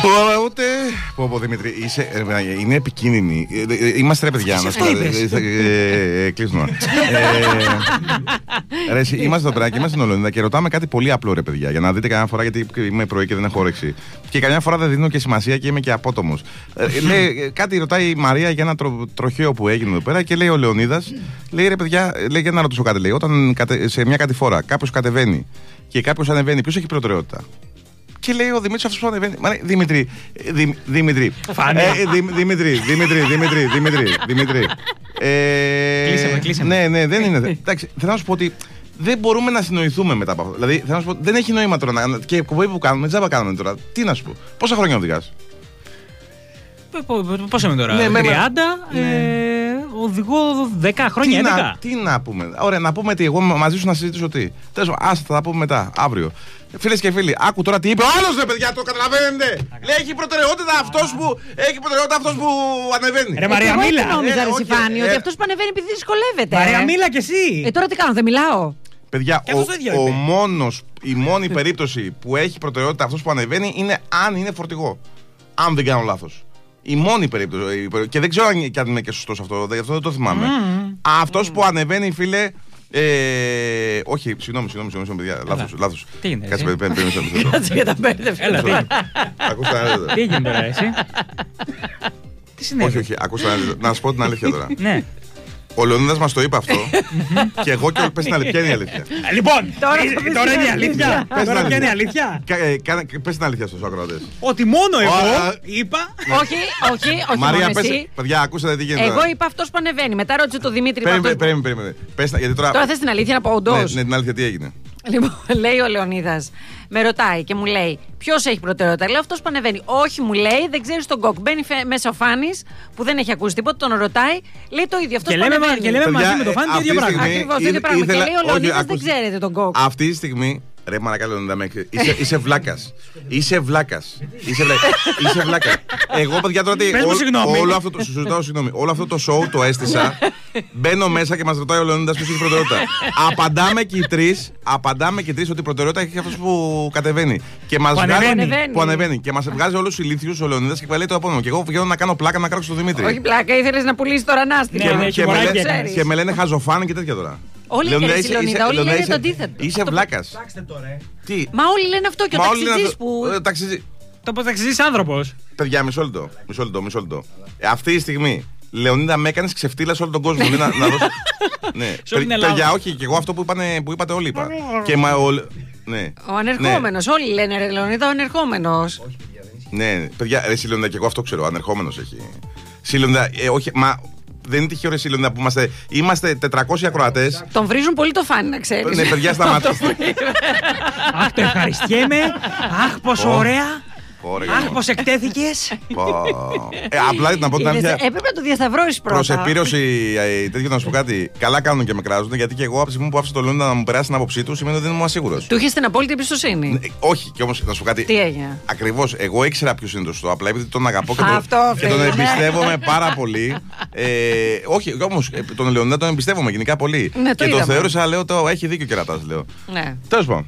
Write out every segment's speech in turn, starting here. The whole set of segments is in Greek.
Ούτε. Πω, Δημήτρη, είναι επικίνδυνη. Είμαστε ρε παιδιά. Κλείσουμε. Είμαστε εδώ πέρα και είμαστε στην Ολλανδία και ρωτάμε κάτι πολύ απλό ρε παιδιά. Για να δείτε καμιά φορά, γιατί είμαι πρωί και δεν έχω όρεξη. Και καμιά φορά δεν δίνω και σημασία και είμαι και απότομος. Κάτι ρωτάει η Μαρία για ένα τροχαίο που έγινε εδώ πέρα και λέει ο Λεωνίδας, λέει ρε παιδιά, λέει για να ρωτήσω κάτι. Λέει, όταν σε μια κατηφόρα κάποιος κατεβαίνει και κάποιος ανεβαίνει, ποιος έχει προτεραιότητα? Και λέει ο Δημήτρης αυτός που ανεβαίνει. Δημήτρη. Κλείσαμε. Ναι, δεν είναι. Εντάξει, θέλω να σου πω ότι δεν μπορούμε να συνοηθούμε μετά από αυτό. Δηλαδή, θέλω να σου πω, δεν έχει νόημα τώρα. Και εκπομπή που κάνουμε, τζάμπα κάνουμε τώρα. Τι να σου πω, πόσα χρόνια οδηγάς? Πόσα είμαι τώρα, 30, οδηγώ 10 χρόνια, 11. Τι να πούμε, ωραία, να πούμε τι, εγώ μαζί σου να συζητήσω τι. Τέλος πάντων, άστα, θα τα πούμε μετά, αύριο. Φίλες και φίλοι, άκου τώρα τι είπε ο άλλος ρε παιδιά, το καταλαβαίνετε. Λέει, έχει προτεραιότητα αυτός που ανεβαίνει. Ρε Μαρία, μίλα. Εγώ νόμιζα ρε Σιφάνη, ότι αυτός που ανεβαίνει επειδή δυσκολεύεται. Μαρία, μίλα κι εσύ. Τώρα τι κάνω, δεν μιλάω? Παιδιά, η μόνη περίπτωση που έχει προτεραιότητα αυτός που ανεβαίνει είναι αν είναι φορτηγό. Αν δεν κάνω λάθος. Η μόνη περίπτωση. Και δεν ξέρω αν είναι και σωστός αυτό, αυτό δεν το θυμάμαι. Αυτός που ανεβαίνει, φίλε. Όχι, συγγνώμη, παιδιά. Λάθος. Τι είναι? Κάτσε, παιδί. Κάτσε για τα μπέρδευε. Τι έγινε τώρα, εσύ? Τι συνέβη? Όχι, ακούστε να σου πω την αλήθεια τώρα. Ναι. Ο Λεωνίδας μας το είπε αυτό. Και εγώ και πες την αλήθεια. Ποια είναι η αλήθεια? Λοιπόν, τώρα είναι η αλήθεια. Τώρα ποια είναι η αλήθεια? Πες την αλήθεια στους ακροατές. Ότι μόνο εγώ είπα. Όχι, Μαρία, πες. Παιδιά, ακούσατε τι γίνεται. Εγώ είπα αυτός που ανεβαίνει. Μετά ρώτησε το Δημήτρη. Περίμενε. Τώρα θες την αλήθεια να πω όντως? Ναι, την αλήθεια τι έγινε. Λοιπόν, λέει ο Λεωνίδας, με ρωτάει και μου λέει ποιος έχει προτεραιότητα. Λέω αυτός που ανεβαίνει. Όχι, μου λέει, δεν ξέρει τον κοκ. Μπαίνει μέσα ο Φάνης που δεν έχει ακούσει τίποτα, τον ρωτάει, λέει το ίδιο. Αυτός που ανεβαίνει. Και λέμε μαζί με τον Φάνη το ίδιο πράγμα. Ακριβώς το ίδιο πράγμα. Και λέει ο Λεωνίδας, δεν ξέρετε τον κοκ. Αυτή τη στιγμή. Ρε μαλακά, είσαι βλάκας. Είσαι βλάκας. Εγώ, παιδιά, τώρα όλο αυτό το show το έστησα. Μπαίνω μέσα και μας ρωτάει ο Λεωνίδας ποιος έχει προτεραιότητα. Απαντάμε και τρεις ότι η προτεραιότητα έχει αυτός που κατεβαίνει. Και μας που ανεβαίνει. Και μας βγάζει όλους τους ηλίθιους ο Λεωνίδας και λέει το επόμενο. Και εγώ βγαίνω να κάνω πλάκα να κράξω τον Δημήτρη. Όχι πλάκα, ήθελες να πουλήσεις τώρα ανάστημα. Και με λένε χαζοφάνη και τέτοια τώρα. Όλοι λένε το αντίθετο. Είσαι βλάκας. Μα όλοι λένε αυτό και ο ταξιτζής που. Το ταξιτζής άνθρωπος. Παιδιά, μισό λεπτό. Αυτή τη στιγμή, Λεωνίδα, με έκανες ξεφτύλα σε όλο τον κόσμο. Να δώσω. Ναι, παιδιά, όχι, και εγώ αυτό που είπατε όλοι είπα. Ο ανερχόμενος. Όλοι λένε ρε Λεωνίδα, ο ανερχόμενος. Ναι, παιδιά, ρε Λεωνίδα, και εγώ αυτό ξέρω. Ο ανερχόμενος έχει. Λεωνίδα, όχι, μα. Δεν είναι τυχαίο ρε Λεωνίδα που είμαστε 400 ακροατές. Τον βρίζουν πολύ το Φάνη, να ξέρεις. Ναι, παιδιά, σταμάτησε. Αχ, το ευχαριστιέμαι. Αχ, πόσο ωραία. Αχ, πως εκτέθηκες. Απλά να πω την αλήθεια. Έπρεπε να το διασταυρώσεις πρώτα. Προς επίρρωση τέτοιο να σου πω κάτι. Καλά κάνουν και με κράζουν, γιατί και εγώ από τη στιγμή που άφησα το Λεωνίδα να μου περάσει την άποψή του, σημαίνει ότι δεν ήμουν ασίγουρος. Του είχες την απόλυτη εμπιστοσύνη. Όχι, και όμως να σου πω κάτι. Τι έγινε? Ακριβώς, εγώ ήξερα ποιος είναι το σωστό. Απλά επειδή τον αγαπώ και τον εμπιστεύομαι πάρα πολύ. Όχι, όμως τον Λεωνίδα τον εμπιστεύομαι γενικά πολύ. Και το θεώρησα, λέω, έχει δίκιο κερατάς, λέω. Τέλος πάντων.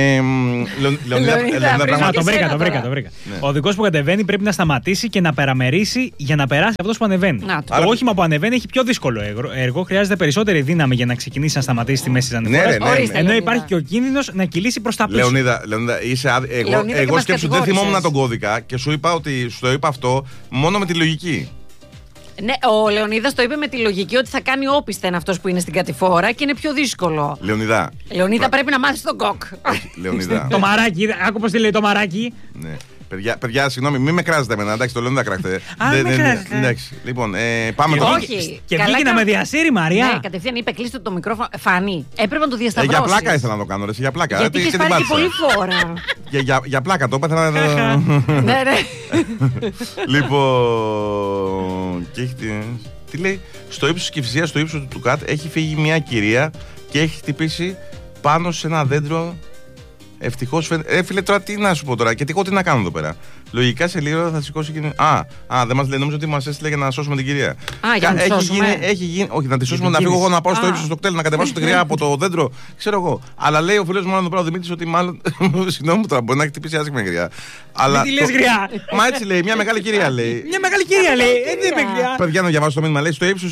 Το βρήκα. Ο οδηγός που κατεβαίνει πρέπει να σταματήσει και να παραμερίσει για να περάσει αυτός που ανεβαίνει. Το όχημα που ανεβαίνει έχει πιο δύσκολο έργο. Χρειάζεται περισσότερη δύναμη για να ξεκινήσει να σταματήσει στη μέση της ανηφόρας. Ενώ υπάρχει και ο κίνδυνος να κυλήσει προς τα πίσω. Λεωνίδα, εγώ σκέψου δεν θυμόμουν τον κώδικα και σου είπα ότι σου το είπα αυτό μόνο με τη λογική. Ναι, ο Λεωνίδας το είπε με τη λογική ότι θα κάνει όπισθεν αυτός που είναι στην κατηφόρα και είναι πιο δύσκολο. Λεωνίδα, πρέπει να μάθεις τον κοκ. Λεωνίδα. Το μαράκι, άκου πως τι λέει το μαράκι. Ναι. Παιδιά, συγγνώμη, μην με κράζετε εμένα. Εντάξει, το Λεωνίδα κράχτε. Εντάξει, λοιπόν, πάμε τώρα. Και βγήκε να με διασύρει, Μαρία. Ναι, κατευθείαν είπε κλείστε το μικρόφωνο. Φανή, έπρεπε να το διασταυρώσεις. Για πλάκα ήθελα να το κάνω, ρε. Για πλάκα. Γιατί έχεις πάρει και πολλή φορά. Για πλάκα το έπαθα να. Ναι. Λοιπόν. Τι λέει, στο ύψος της Κηφισίας, στο ύψος του ΚΑΤ, έχει φύγει μια κυρία και έχει χτυπήσει πάνω σε ένα δέντρο Ευτυχώς φαίνεται. Φίλε, τώρα τι να σου πω τώρα, γιατί εγώ τι να κάνω εδώ πέρα. Λογικά σε λίγο θα σηκώσει και. Δεν μας λέει, νομίζω ότι μας έστειλε για να σώσουμε την κυρία. Για να τη σώσουμε. Έχει γίνει. Όχι, να τη σώσουμε, να φύγω εγώ να πάω στο ύψος στο κτέλ, να κατεβάσω την γριά από το δέντρο. Ξέρω εγώ. Αλλά λέει ο φίλος μου, εδώ πέρα ο Δημήτρης, ότι μάλλον. Συγγνώμη τώρα, μπορεί να έχει χτυπήσει άσχημα γριά. Τι λες γριά. Μα έτσι λέει, μια μεγάλη κυρία λέει. Μια μεγάλη κυρία λέει. Δεν είπε γριά. Παιδιά, να διαβάσω το μήνυμα. Λέει στο ύψος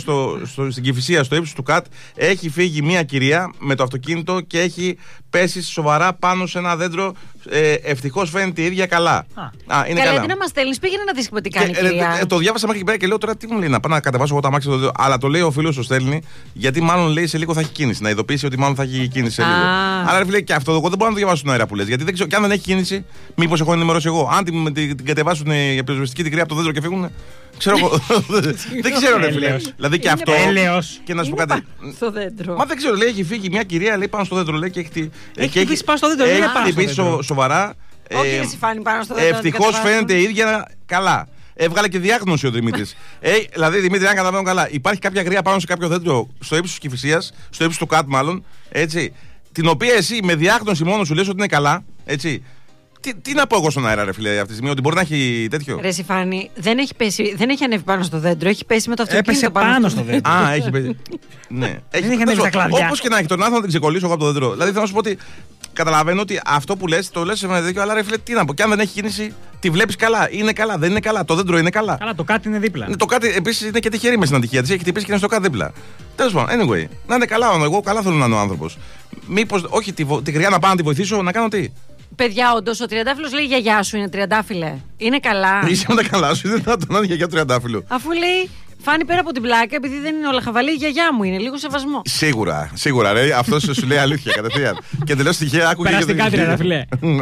στην Κηφισία, στο ύψος του ΚΑΤ, έχει φύγει μια κυρία με το αυτοκίνητο και έχει πέσει σοβαρά πάνω σε ένα δέντρο. Ευτυχώς φαίνεται η ίδια καλά. Είναι καλά. Γιατί να μας στέλνεις, πήγαινε να δεις τι κάνει η κυρία. Το διάβασα μέχρι πέρα και λέω τώρα τι μου λέει να πάω να κατεβάσω εγώ τα αμάξια το δέντρο. Αλλά το λέει ο φίλος το στέλνει, γιατί μάλλον λέει σε λίγο θα έχει κίνηση. Να ειδοποιήσει ότι μάλλον θα έχει κίνηση σε λίγο. Άρα φίλε και αυτό εγώ δεν μπορώ να το διαβάσω στον αέρα που λες. Γιατί δεν ξέρω, και αν δεν έχει κίνηση, μήπως έχω ενημερώσει εγώ. Αν την κατεβάσουν για πυροσβεστική την κρύα από το δέντρο και φύγουν. Ξέρω εγώ. Δεν ξέρω, ρε φίλε. Δηλαδή και αυτό. Και να σου πω κάτι. Στο δέντρο. Μα δεν ξέρω, λέει έχει φύγει μια κυρία λέει πάνω στο δέντρο λέει, και έχει χτυπήσει πάνω στο δέντρο. Έχει χτυπήσει σοβαρά. Όχι, δεν συμφάνει πάνω στο δέντρο. Ευτυχώς φαίνεται η ίδια καλά. Έβγαλε και διάγνωση ο Δημήτρης. Δηλαδή, Δημήτρη, αν καταλαβαίνω καλά, υπάρχει κάποια γριά πάνω σε κάποιο δέντρο στο ύψος της Κηφισίας, στο ύψος του ΚΑΤ μάλλον, έτσι, την οποία εσύ με διάγνωση μόνο σου λες ότι είναι καλά, έτσι. Τι να πω εγώ στον αέρα, ρε φίλε, αυτή τη στιγμή, ότι μπορεί να έχει τέτοιο. Ρε Σιφάνη, δεν έχει ανέβει πάνω στο δέντρο, έχει πέσει με το αυτοκίνητο πάνω στο δέντρο. Έχει πέσει. Ναι, δεν έχει ανέβει στα κλάδια. Όπως και να έχει τον άνθρωπο να την ξεκολλήσω εγώ από το δέντρο. Δηλαδή θέλω να σου πω ότι καταλαβαίνω ότι αυτό που λες, το λες με τέτοιο, αλλά ρε φίλε, τι να πω. Και αν δεν έχει κίνηση, τη βλέπεις καλά. Είναι καλά, δεν είναι καλά. Το δέντρο είναι καλά. Καλά, το κάτι είναι δίπλα. Το κάτι επίσης είναι και τυχερή με στην ατυχία της. Έχει χτυπήσει και είναι στο κάτι δίπλα. Τέλος πάντων, anyway, να είναι καλά. Εγώ καλά θέλω να είναι ο άνθρωπος. Μήπως, όχι, τη γριά να πάω να τη βοηθήσω, να κάνω τι. Παιδιά, όντως, ο τριαντάφυλλος λέει η γιαγιά σου είναι τριαντάφυλλε. Είναι καλά. Είσαι με τα καλά σου, δεν θα τον είναι γιαγιά τριαντάφυλλου. Αφού λέει, φάνει πέρα από την πλάκα, επειδή δεν είναι όλα χαβαλή, η γιαγιά μου είναι. Λίγο σεβασμό. Σίγουρα, ρε. Αυτό σου λέει αλήθεια κατευθείαν. Και τελείω τυχαία άκουγε. Περαστικά τριαντάφυλλε.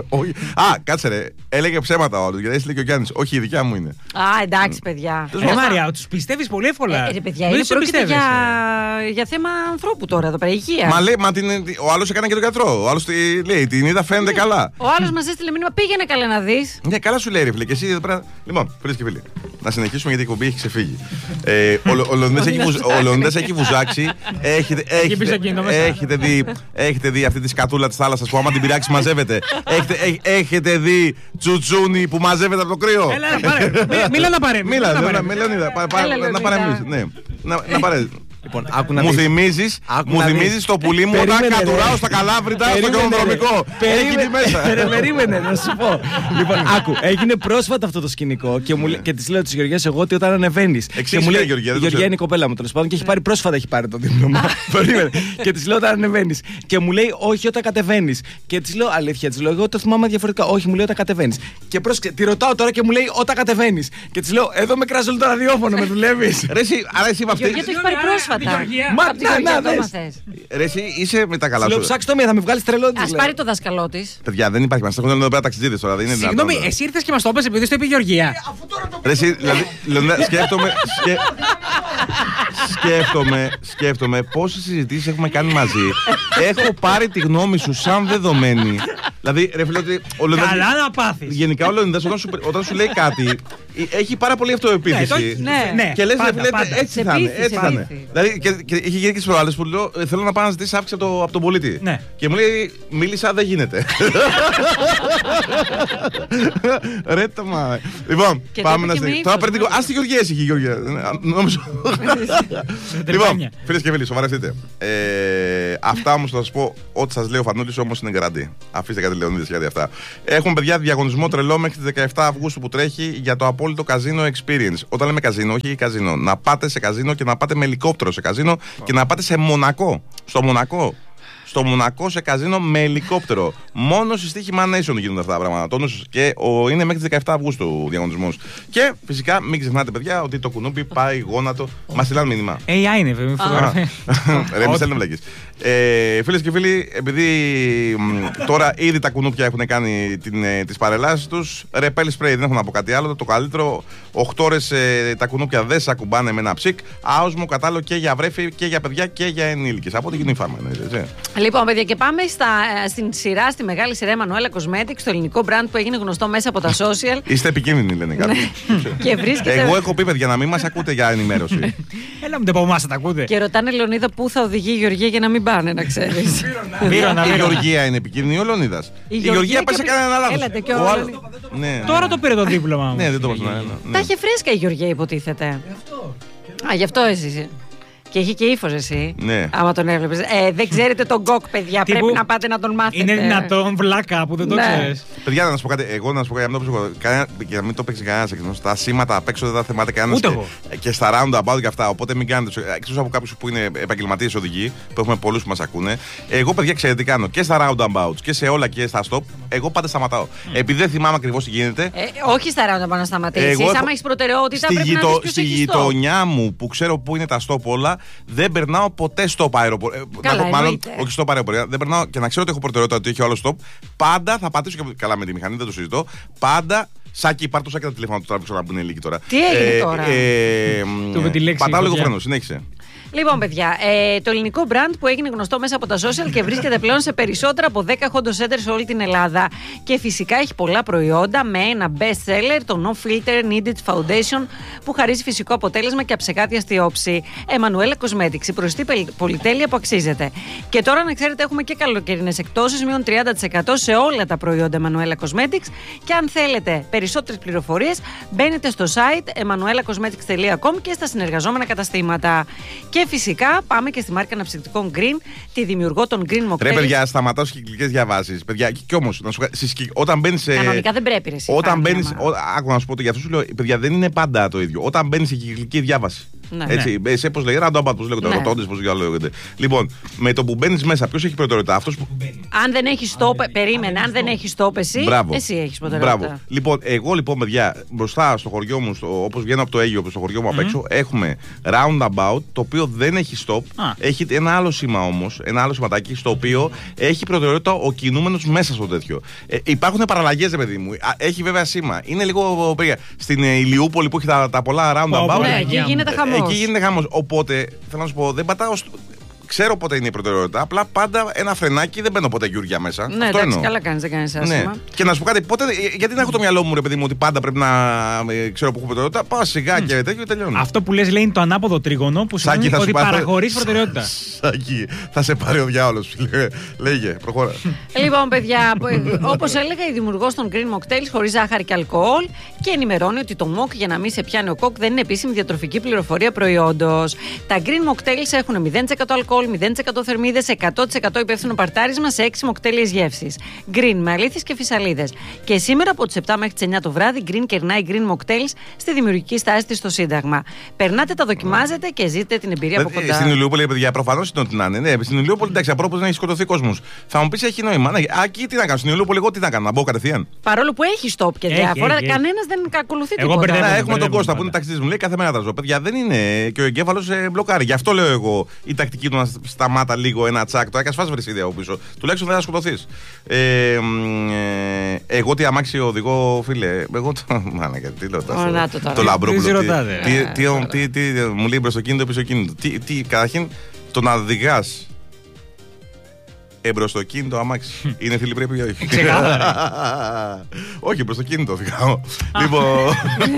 Κάτσε ρε. Έλεγε ψέματα ο άλλο. Γιατί έτσι λέει και ο Γιάννης. Όχι, η δικιά μου είναι. Εντάξει, παιδιά. Μάρια, του πιστεύει πολύ εύκολα. Παιδιά, είναι πρόκειται για θέμα ανθρώπου τώρα εδώ πέρα. Υγεία. Μα ο άλλο έκανε και τον γιατρό. Ο άλλο λέει, την είδα, φαίνεται καλά. Ο άλλο μα έστειλε μήνυμα, πήγαινε καλά να δει. Ναι, καλά σου λέει, ρε φίλε. Και εσύ εδώ πέρα. Λοιπόν, φίλε και φίλοι, να συνεχίσουμε γιατί η εκπομπή έχει ξεφύγει. Ο Λεωνίδας έχει βουζάξει. Έχετε δει αυτή τη σκατούλα της θάλασσας που άμα την πειράξει μαζεύεται. Έχετε δει τσουτσούνι που μαζεύεται από το κρύο. Μίλα να παρέμβει. Μίλα, να παρέμβεις. Να παρέμβεις. Λοιπόν, μου θυμίζεις το πουλί μου όταν κατουράω στα Καλάβρητα στο καινοδρομικό. Περίμενε να σου πω. Λοιπόν, άκου, έγινε πρόσφατα αυτό το σκηνικό και της λέω της Γεωργίας εγώ ότι όταν ανεβαίνεις. Και μου λέει η Γεωργία είναι η κοπέλα μου τέλος πάντων και έχει πάρει πρόσφατα το δίπλωμα. Περίμενε. Και της λέω όταν ανεβαίνεις. Και μου λέει όχι όταν κατεβαίνεις. Και της λέω αλήθεια, της λέω εγώ το θυμάμαι διαφορετικά. Όχι, μου λέει όταν κατεβαίνεις. Και τη ρωτάω τώρα και μου λέει όταν κατεβαίνεις. Και της λέω εδώ με κράζει όλο το ραδιόφωνο, με δουλεύεις. Άρα εσύ με αυτή. Γιατί έχει πάρει πρόσφατα. Ρε εσύ είσαι με τα καλά σου. Λέω ψάξε το μία, θα με βγάλεις τρελό της. Ας πάρει το δάσκαλό της. Παιδιά δεν υπάρχει, μας έχουν εδώ πέρα ταξιτζίδες τώρα. Συγγνώμη, εσύ ήρθες και μας το είπες επειδή στο είπε η Γεωργία. Ρε εσύ, δηλαδή, σκέφτομαι πόσες συζητήσεις έχουμε κάνει μαζί. Έχω πάρει τη γνώμη σου σαν δεδομένη. Δηλαδή, ρε φίλε, ότι καλά να πάθεις. Γενικά ο Λεωνίδας όταν σου λέει κάτι έχει πάρα πολύ αυτοεπίθεση. Ναι. Και λες, έτσι θα είναι. Δηλαδή, και έχει γίνει και στις προάλλες που λέω θέλω να πάω να ζητήσω αύξηση από τον πολίτη. Και μου λέει μίλησα, δεν γίνεται. Ρε το μα. Λοιπόν, πάμε να συνεχίσουμε. Τώρα παίρνει. Α, τη Γεωργία έχει η Γεωργία. Λοιπόν, φίλες και φίλοι, σοβαρευτείτε. Αυτά όμως θα σας πω, ό,τι σας λέει ο Φανούλης όμως είναι γκραντί. Αφήστε κάτι Λεωνίδες για αυτά. Έχουμε παιδιά διαγωνισμό τρελό μέχρι τις 17 Αυγούστου που τρέχει για το απόλυτο καζίνο experience. Όταν λέμε καζίνο, όχι καζίνο. Να πάτε σε καζίνο και να πάτε με ελικόπτερο σε καζίνο και να πάτε σε Μονακό. Στο Μονακό σε καζίνο με ελικόπτερο. Μόνο στη στοίχημα Nation γίνονται αυτά τα πράγματα. Και είναι μέχρι τις 17 Αυγούστου ο διαγωνισμός. Και φυσικά μην ξεχνάτε, παιδιά, ότι το κουνούπι πάει γόνατο. Μας στείλαν μήνυμα. AI είναι, βέβαια. Ρε, μη στέλνουν βλακείς. Φίλες και φίλοι, επειδή τώρα ήδη τα κουνούπια έχουν κάνει τις παρελάσεις τους, ρεπέλ σπρέι, δεν έχω να πω κάτι άλλο. Το καλύτερο, 8 ώρες τα κουνούπια δεν σε ακουμπάνε με ένα ψικ. Άοσμο κατάλληλο και για βρέφη και για παιδιά και για ενήλικες. Από την κοινή φάρμα. Λοιπόν, παιδιά, και πάμε στην σειρά, στη μεγάλη σειρά Εμμανουέλα Cosmetics, το ελληνικό brand που έγινε γνωστό μέσα από τα social. Είστε επικίνδυνοι, λένε κάποιοι. Και βρίσκεται... Εγώ έχω πει, παιδιά, να μην μας ακούτε για ενημέρωση. Έλα μου, δεν από εμάς θα τα ακούτε. Και ρωτάνε, Λεωνίδα, πού θα οδηγεί η Γεωργία για να μην πάνε, να ξέρεις. Η Γεωργία είναι επικίνδυνη, ο Λεωνίδας. Η Γεωργία πέσει κανένα λάθος. Τώρα το πήρε το δίπλωμα. Ναι, δεν το είπα. Τα είχε φρέσκα η Γεωργία, υποτίθεται. Γι' αυτό εσύ. Και έχει και ύφος εσύ. Ναι. Άμα τον έβλεπες. Δεν ξέρετε τον Γκοκ, παιδιά. Πρέπει να πάτε να τον μάθετε. Είναι δυνατόν βλάκα που δεν το ξέρεις. Παιδιά, να σου πω κάτι. Εγώ να σου πω κάτι. Για να μην το παίξει κανένα εκτός. Τα σήματα απ' έξω δεν τα θυμάται κανένα. Και στα roundabout και αυτά. Οπότε μην κάνετε. Εκτός από κάποιους που είναι επαγγελματίες οδηγοί, που έχουμε πολλούς που μας ακούνε. Εγώ, παιδιά, ξέρετε τι κάνω. Και στα roundabouts και σε όλα και στα stop. Εγώ πάντα σταματάω. Επειδή δεν θυμάμαι ακριβώς τι γίνεται. Όχι στα roundabout να σταματήσεις. Άμα έχεις προτεραιότητα, πρέπει να δεις ποιος στη γειτονιά μου που ξέρω πού είναι τα stop όλα. Δεν περνάω ποτέ στο αεροπορία. Μάλλον όχι στο αεροπορία. Δεν περνάω και να ξέρω ότι έχω προτεραιότητα, ότι έχει άλλο stop. Πάντα θα πατήσω και καλά με τη μηχανή, δεν το συζητώ. Πάντα. Σάκη, πάρ' το Σάκη τα τηλέφωνα του τράβηξα να μπουν λίγοι τώρα. Τι έγινε τώρα. Πατάω λίγο φρένο, συνέχισε. Λοιπόν, παιδιά, το ελληνικό brand που έγινε γνωστό μέσα από τα social και βρίσκεται πλέον σε περισσότερα από 10 hot centers σε όλη την Ελλάδα. Και φυσικά έχει πολλά προϊόντα με ένα best seller, το No Filter Needed Foundation, που χαρίζει φυσικό αποτέλεσμα και αψεκάτιαστη όψη. Εμμανουέλα Cosmetics, η προσιτή πολυτέλεια που αξίζεται. Και τώρα να ξέρετε, έχουμε και καλοκαιρινές εκτόσεις, μείον 30% σε όλα τα προϊόντα Εμμανουέλα Cosmetics. Και αν θέλετε περισσότερες πληροφορίες, μπαίνετε στο site emmanuelacosmetics.com και στα συνεργαζόμενα καταστήματα. Και φυσικά πάμε και στη μάρκα αναψυκτικών Green, τη δημιουργό των Green Mocktails. Ρε παιδιά, σταματάω στις κυκλικές διαβάσεις. Παιδιά, κι όμως, όταν μπαίνεις σε. Κανονικά δεν πρέπει, ρε. Όταν μπαίνεις. Άκου να σου πω, για αυτό σου λέω, παιδιά, δεν είναι πάντα το ίδιο. Όταν μπαίνεις σε κυκλική διάβαση. Ναι. Έτσι, σε πώς λέγεται, random, πώς λέγεται, ρωτώντες, πώς λέγεται. Λοιπόν, με το που μπαίνεις μέσα, ποιος έχει προτεραιότητα, αυτός που. Αν δεν έχει stop, περίμενε, αν δεν έχει stop εσύ, εσύ έχεις προτεραιότητα. Μπράβο. Λοιπόν, εγώ λοιπόν, παιδιά, μπροστά στο χωριό μου, όπως βγαίνω από το Αίγυο, στο χωριό μου απ' έξω, έχουμε roundabout, το οποίο δεν έχει stop. Έχει ένα άλλο σήμα όμως, ένα άλλο σηματάκι, στο οποίο έχει προτεραιότητα ο κινούμενος μέσα στο τέτοιο. Υπάρχουν παραλλαγές, ρε παιδί μου. Έχει βέβαια σήμα. Είναι λίγο περίεργα. Στην Ηλιούπολη που έχει τα πολλά roundabout. Ναι, εκεί γίνεται χαμός. Εκεί γίνεται χαμός. Οπότε, θέλω να σου πω, δεν πατάω. Ξέρω πότε είναι η προτεραιότητα. Απλά πάντα ένα φρενάκι, δεν μπαίνω ποτέ Γιούρια μέσα. Ναι, εντάξει, καλά κάνεις, δεν κάνεις άσχημα. Ναι. Και να σου πω κάτι, πότε, γιατί να έχω το μυαλό μου, ρε παιδί μου, ότι πάντα πρέπει να ξέρω που έχω προτεραιότητα. Πάω σιγά και τέτοιο και τελειώνω. Αυτό που λες λέει είναι το ανάποδο τρίγωνο που σημαίνει ότι παραχωρείς προτεραιότητα. Σάκη, θα σε πάρει ο διάολος, φίλε. Λέγε, προχώρα. Λοιπόν, παιδιά, όπως έλεγα, η δημιουργός των Green Mocktails χωρίς ζάχαρη και αλκοόλ και ενημερώνει ότι το μοκ για να μην σε πιάνει ο κοκ δεν είναι επίσημη διατροφική πληροφορία προϊόντος. Τα Green Mocktails έχουν 0% αλκοόλ, 0% θερμίδες, 100% υπεύθυνο παρτάρισμα σε 6 μοκτέλειες γεύσεις. Green με αλήθειες και φυσαλίδες. Και σήμερα από τις 7 μέχρι τις 9 το βράδυ, Green κερνάει Green Mocktails στη δημιουργική στάση της στο Σύνταγμα. Περνάτε, τα δοκιμάζετε και ζείτε την εμπειρία από κοντά. Στην Ηλιούπολη, παιδιά, προφανώς είναι ό,τι να είναι. Ναι, στην Ηλιούπολη, εντάξει, απρόπως να έχει σκοτωθεί κόσμος. Θα μου πεις έχει νόημα. Εκεί τι να κάνω, στην Ηλιούπολη, εγώ τι να κάνω, να μπω κατευθείαν. Παρόλο που έχει stop και διάφορα, κανένας δεν ακολουθεί τίποτα. Έχουμε τον Κώστα που είναι ταξιτής, μου λέει κάθε μέρα τα ζω. Παιδιά, δεν είναι και ο εγκέφαλος μπλοκάρει. Γι' αυτό λέω εγώ η τακτική του να σταμάτα λίγο ένα τσάκ. Το έκας φας βρεσίδια από πίσω. Τουλάχιστον δεν θα σκοτωθείς. Εγώ τι αμάξι οδηγώ, φίλε. Εγώ το. Μάνα, τι λέω τώρα. Το λαμπρόπουλο. Τι μου λέει μπροστοκίνητο, πισωκίνητο. Καταρχήν το να οδηγάς εμπροστοκίνητο αμάξι. Είναι φιλιπρέπεια ή όχι? Όχι, εμπροστοκίνητο οδηγάω. Λοιπόν.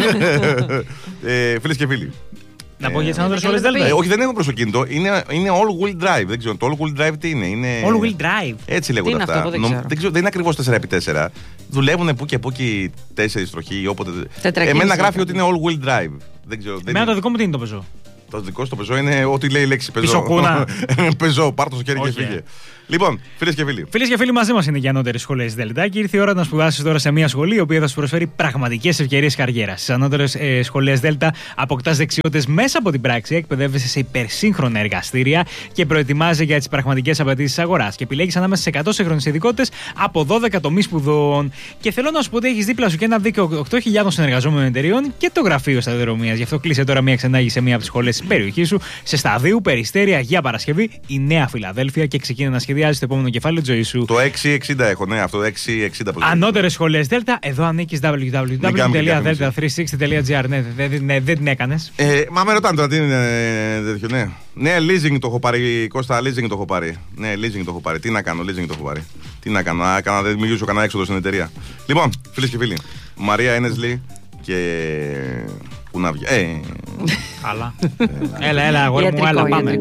Φίλες και φίλοι. Να πω για τις ανώτερες σχολές Δέλτα. Όχι, δεν έχω προσοκίνητο. Είναι all wheel drive. Δεν ξέρω. Το all wheel drive τι είναι. All wheel drive. Έτσι λέγονται αυτά. Δεν είναι ακριβώς 4x4. Δουλεύουν που και που και οι 4 τροχοί. Εμένα γράφει ότι είναι all wheel drive. Δεν ξέρω. Εμένα το δικό μου τι είναι το πεζό. Το δικό στο πεζό είναι ό,τι λέει η λέξη πεζό. Πισωκούνα. Πεζό, πάρ' το στο χέρι και φύγε. Λοιπόν, φίλες και φίλοι. Φίλες και φίλοι, μαζί μας είναι οι ανώτερες σχολές Δέλτα και ήρθε η ώρα να σπουδάσεις τώρα σε μια σχολή η οποία θα σου προσφέρει πραγματικές ευκαιρίες καριέρας. Στις ανώτερες σχολές Δέλτα αποκτάς δεξιότητες μέσα από την πράξη, εκπαιδεύεσαι σε υπερσύγχρονα εργαστήρια και προετοιμάζεσαι για τις πραγματικές απαιτήσεις της αγοράς. Και επιλέγεις ανάμεσα σε 100 σύγχρονες ειδικότητες από 12 τομείς σπουδών. Και θέλω να σου πω ότι έχεις δίπλα σου και ένα δίκτυο 8.000 συνεργαζόμενων εταιρείων και το γραφείο σταδιοδρομίας. Γι' αυτό κλείσε τώρα μια ξενάγηση σε μια από τις σχολές στην περιοχή σου, σε Σταδίου, Περιστέρι, Αγία Παρασκευή, η Νέα Φιλαδέλφια και ξεκινά να σχεδιάζει το επόμενο κεφάλαιο της ζωής σου. Το 660 έχω, ναι, αυτό το 660. Ανώτερες σχολές Δέλτα, εδώ ανήκεις www.delta360.gr. Ναι, δεν την έκανες. Μα με ρωτάνε τώρα τι είναι τέτοιο, ναι. Ναι, leasing το έχω πάρει, Κώστα, leasing το έχω πάρει. Ναι, leasing το έχω πάρει. Τι να κάνω, leasing το έχω πάρει. Τι να κάνω, να δημιουργήσω κανένα έξοδο στην εταιρεία. Λοιπόν, φίλες και φίλοι, Μαρία Ένεσλι και Κουνάβια. Καλά. Έλα, αγόρι μου, έλα, πάμε.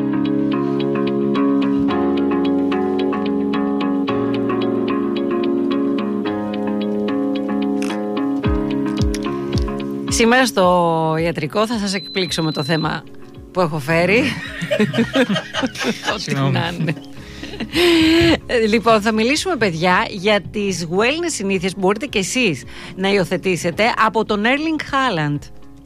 Σήμερα στο ιατρικό θα σας εκπλήξω με το θέμα που έχω φέρει. Ό,τι να είναι. Λοιπόν, θα μιλήσουμε, παιδιά, για τις wellness συνήθειες που μπορείτε κι εσείς να υιοθετήσετε από τον Erling Haaland.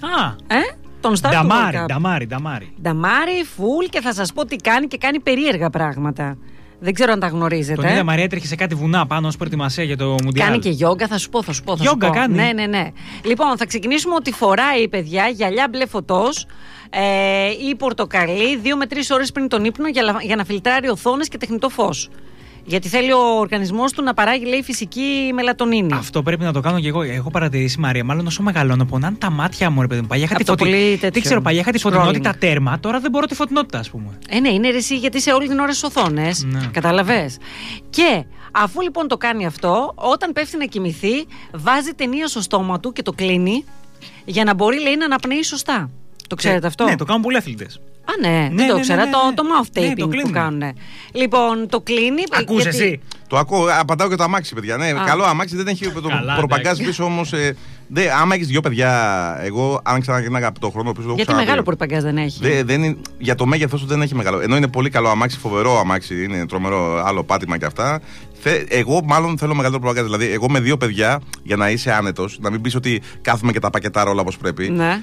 Τον Star του World Cup. Νταμάρι, φουλ, και θα σας πω τι κάνει, και κάνει περίεργα πράγματα. Δεν ξέρω αν τα γνωρίζετε. Τον είδα, Μαρία, έτρεχε σε κάτι βουνά πάνω ως προετοιμασία για το Μουντιάλ. Κάνει και γιόγκα, θα σου πω. Γιόγκα κάνει. Ναι. Λοιπόν, θα ξεκινήσουμε ότι φοράει, παιδιά, γυαλιά μπλε φωτός ή πορτοκαλί 2 με 3 ώρες πριν τον ύπνο για να φιλτράρει οθόνες και τεχνητό φως. Γιατί θέλει ο οργανισμός του να παράγει, λέει, φυσική μελατονίνη. Αυτό πρέπει να το κάνω και εγώ. Έχω παρατηρήσει, Μαρία, μάλλον όσο μεγαλώνω, πονάνε τα μάτια μου, ρε παιδί μου. Παλιά είχα τη φωτεινότητα τέρμα, τώρα δεν μπορώ τη φωτεινότητα, ας πούμε. Ναι, είναι ρε εσύ, γιατί είσαι όλη την ώρα στις οθόνες. Ναι. Καταλαβες. Και αφού λοιπόν το κάνει αυτό, όταν πέφτει να κοιμηθεί, βάζει ταινία στο στόμα του και το κλείνει για να μπορεί, λέει, να αναπνέει σωστά. Το ξέρετε αυτό? Ναι, το κάνουν πολλοί αθλητές. Ναι, δεν το ήξερα. Το mouth taping που κάνουν. Λοιπόν, το κλείνει. Ακούς εσύ? Το ακούω, απαντάω και το αμάξι, παιδιά. Ναι, καλό αμάξι, δεν έχει το προπαγκάζ πίσω όμως. Άμα έχεις 2 παιδιά, εγώ αν ξαναγίναγα από το χρόνο πίσω. Γιατί μεγάλο προπαγκάζ δεν έχει? Για το μέγεθός του δεν έχει μεγάλο. Ενώ είναι πολύ καλό αμάξι, φοβερό αμάξι, είναι τρομερό, άλλο πάτημα και αυτά. Εγώ μάλλον θέλω μεγαλύτερο προπαγκάζ. Δηλαδή, εγώ με 2 παιδιά, για να είσαι άνετος, να μην πεις ότι κάθομαι και τα πακετάρω όλα όπως πρέπει. Ναι.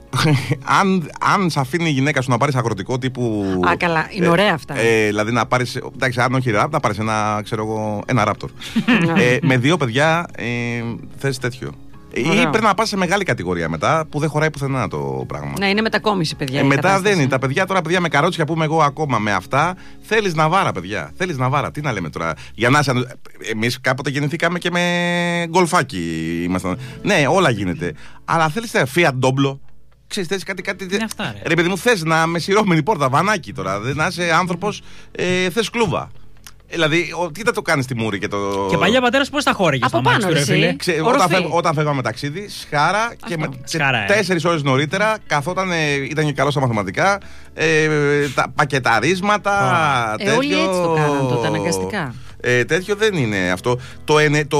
Αν σε αφήνει η γυναίκα σου να πάρεις αγροτικό τύπου. Καλά, είναι ωραία αυτά. Δηλαδή να πάρεις. Εντάξει, αν όχι ράπ, να πάρεις ένα ράπτορ. Με 2 παιδιά θες τέτοιο. Ή πρέπει να πας σε μεγάλη κατηγορία μετά που δεν χωράει πουθενά το πράγμα. Ναι, είναι μετακόμιση, παιδιά. Μετά δεν είναι. Τα παιδιά τώρα, παιδιά με καρότσια που είμαι εγώ ακόμα με αυτά, θέλεις ναβάρα, παιδιά. Θέλεις ναβάρα. Τι να λέμε τώρα. Για να εμείς κάποτε γεννηθήκαμε και με γκολφάκι ήμασταν. Ναι, όλα γίνεται. Αλλά θέλεις Fiat Doblo. Ξέρεις, θες κάτι. Ρε παιδί μου, θες να με σειρώμενη πόρτα, βανάκι τώρα. Να είσαι άνθρωπος, θες κλούβα. Δηλαδή, τι θα το κάνει στη μούρη και το. Και παλιά πατέρας πώς τα χώρεγε στο αμάξι του, ρε φίλε. Όταν φεύγαμε ταξίδι, σχάρα και 4 ώρες νωρίτερα, καθόταν, ήταν και καλό στα μαθηματικά, τα πακεταρίσματα. Όλοι έτσι το κάναν τότε, αναγκαστικά. Τέτοιο δεν είναι αυτό. Το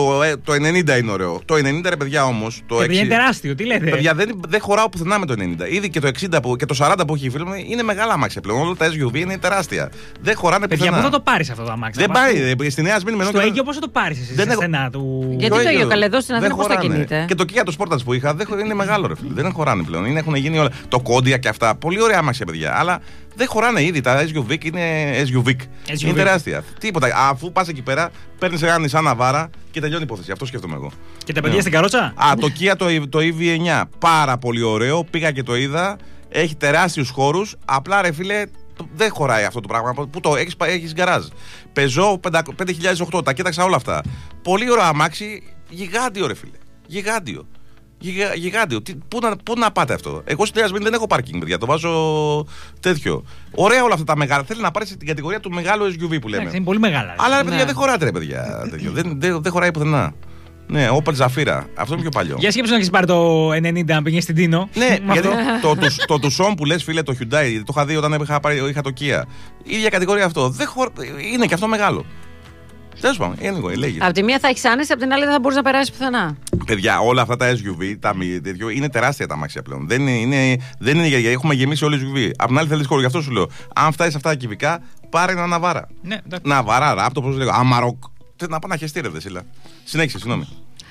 90 είναι ωραίο. Το 90, ρε παιδιά, όμως. Είναι τεράστιο, τι λέτε. Παιδιά, δεν χωράω πουθενά με το 90. Ήδη και το 60 και το 40 που έχει η φίλη μου είναι μεγάλα αμάξια πλέον. Όλα τα SUV είναι τεράστια. Δεν χωράνε πουθενά. Παιδιά, πού θα το πάρεις αυτό το αμάξι? Δεν πάει. Στη Νέα Σμύρνη. Στο Αίγυπτο πώς θα το πάρεις εσύ? Σε στενά του. Γιατί το Αίγυπτο, εδώ στην Αθήνα πώς θα κινείται? Και το Kia το Sportage που είχα είναι μεγάλο, ρε φίλε. Δεν χωράνε πλέον. Έχουν γίνει όλα. Το Kodiaq και αυτά. Πολύ ωραία αμάξια, παιδιά. Αλλά δεν χωράνε ήδη. Τα SUV είναι SUV. Είναι τεράστια. Τίποτα. Αφού πας εκεί πέρα, παίρνεις ένα Nissan Navara και τελειώνει η υπόθεση. Αυτό σκέφτομαι εγώ. Και τα παιδιά στην καρότσα? Το Kia το EV9. Πάρα πολύ ωραίο. Πήγα και το είδα. Έχει τεράστιους χώρους. Απλά, ρε φίλε, δεν χωράει αυτό το πράγμα. Πού το έχεις γκαράζ. Peugeot 5008. Τα κοίταξα όλα αυτά. Πολύ ωραίο αμάξι. Γιγάντιο, ρε φίλε. Γιγάντιο. Γιγάντιο. Πού να πάτε αυτό? Εγώ στη Νέα Σμύρνη δεν έχω πάρκινγκ, παιδιά. Το βάζω τέτοιο. Ωραία όλα αυτά τα μεγάλα. Θέλει να πάρει την κατηγορία του μεγάλου SUV που λέμε. Είναι πολύ μεγάλα. Αλλά, ρε παιδιά, δεν χωράτε, ρε παιδιά. Δεν χωράει πουθενά. Ναι, Opel Zafira. Αυτό είναι πιο παλιό. Για σκέψου να έχεις πάρει το 90 αν πήγες στην Τίνο. Ναι, γιατί το Tucson που λες, φίλε, το Hyundai, το είχα δει όταν είχα το Kia. Η ίδια κατηγορία αυτό. Είναι και αυτό μεγάλο. Τέλος πάντων, λέγει. Απ' τη μία θα έχεις άνεση, απ' την άλλη δεν θα μπορείς να περάσεις πουθενά. Παιδιά, όλα αυτά τα SUV, είναι τεράστια τα αμάξια πλέον. Δεν είναι γιατί έχουμε γεμίσει όλοι SUV. Απ' την άλλη θέλεις χώρο, γι' αυτό σου λέω. Αν φτάσεις αυτά τα κυβικά, πάρε ένα Ναβάρα. Ναι, Ναβάρα, ράπτο, πώς λέγω, Αμαροκ. Θες να πάω να χεστεί, ρε Δεσίλα. Συνέχισε, συγγνώμη.